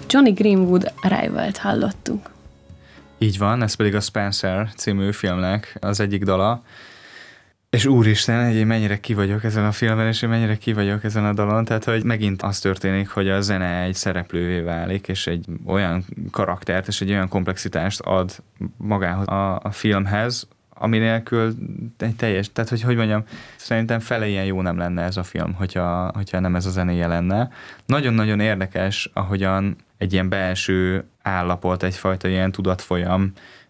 Johnny Greenwood Arrival-t hallottuk. Így van, ez pedig a Spencer című filmnek az egyik dala. És úristen, hogy én mennyire ki vagyok ezen a filmen, és én mennyire ki vagyok ezen a dalon, tehát hogy megint az történik, hogy a zene egy szereplővé válik, és egy olyan karaktert, és egy olyan komplexitást ad magához a filmhez, ami nélkül egy teljes, tehát hogy mondjam, szerintem fele ilyen jó nem lenne ez a film, hogyha nem ez a zenéje lenne. Nagyon-nagyon érdekes, ahogyan egy ilyen belső állapot, egyfajta ilyen tudatfolyam,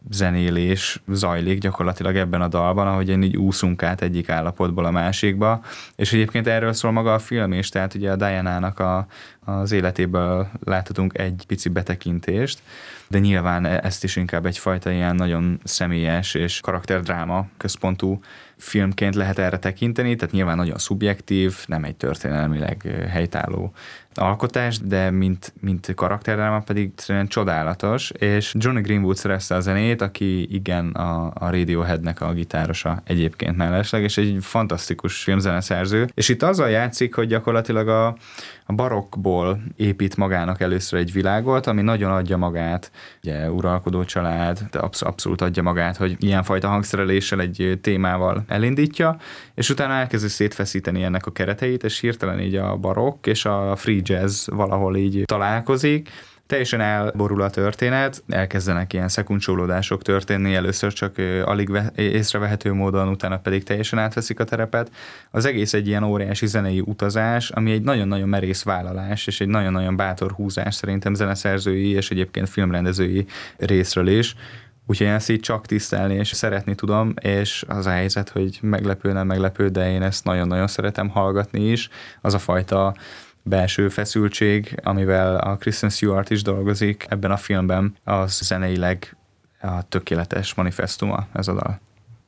zenélés zajlik gyakorlatilag ebben a dalban, ahogyan így úszunk át egyik állapotból a másikba, és egyébként erről szól maga a film is, tehát ugye a Diana-nak az életéből láthatunk egy pici betekintést, de nyilván ezt is inkább egyfajta ilyen nagyon személyes és karakterdráma központú filmként lehet erre tekinteni, tehát nyilván nagyon szubjektív, nem egy történelmileg helytálló alkotás, de mint karakterdráma pedig csodálatos, és Johnny Greenwood szerezte a zenét, aki igen a Radioheadnek a gitárosa egyébként mellesleg, és egy fantasztikus filmzeneszerző, és itt azzal játszik, hogy gyakorlatilag a barokkból épít magának először egy világot, ami nagyon adja magát, ugye uralkodó család, de abszolút adja magát, hogy ilyenfajta hangszereléssel egy témával elindítja, és utána elkezdi szétfeszíteni ennek a kereteit, és hirtelen így a barokk és a free jazz valahol így találkozik, teljesen elborul a történet, elkezdenek ilyen szekuncsolódások történni, először csak alig észrevehető módon, utána pedig teljesen átveszik a terepet. Az egész egy ilyen óriási zenei utazás, ami egy nagyon-nagyon merész vállalás, és egy nagyon-nagyon bátor húzás szerintem zeneszerzői és egyébként filmrendezői részről is. Úgyhogy én ezt így csak tisztelni és szeretni tudom, és az a helyzet, hogy meglepő, nem meglepő, de én ezt nagyon-nagyon szeretem hallgatni is. Az a fajta belső feszültség, amivel a Kristen Stewart is dolgozik ebben a filmben, az zeneileg a tökéletes manifestuma ez a dal.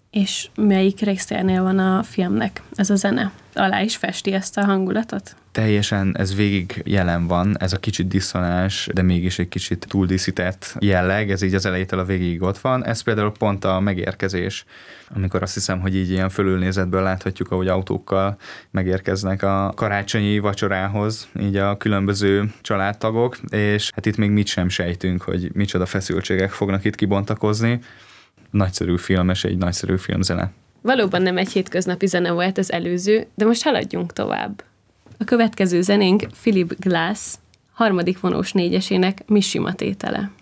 És melyik részénél van a filmnek ez a zene? Alá is festi ezt a hangulatot? Teljesen ez végig jelen van, ez a kicsit diszonáns, de mégis egy kicsit túldíszített jelleg, ez így az elejétől a végig ott van. Ez például pont a megérkezés, amikor azt hiszem, hogy így ilyen fölülnézetből láthatjuk, ahogy autókkal megérkeznek a karácsonyi vacsorához, így a különböző családtagok, és hát itt még mit sem sejtünk, hogy micsoda feszültségek fognak itt kibontakozni. Nagyszerű film és egy nagyszerű filmzene. Valóban nem egy hétköznapi zene volt az előző, de most haladjunk tovább. A következő zenénk Philip Glass harmadik vonós négyesének Mishima tétele.